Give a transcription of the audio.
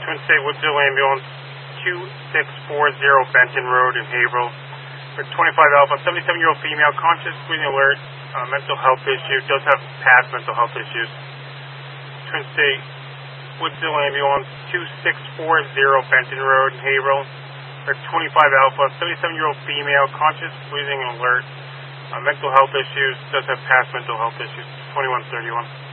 Twin State Woodsville Ambulance 2640 Benton Road in Haverhill. For 25 Alpha, 77-year-old female, conscious, breathing alert, mental health issue, does have past mental health issues. Twin State Woodsville Ambulance 2640 Benton Road in Haverhill. For 25 Alpha, 77-year-old female, conscious, breathing alert, mental health issues, does have past mental health issues. 2131.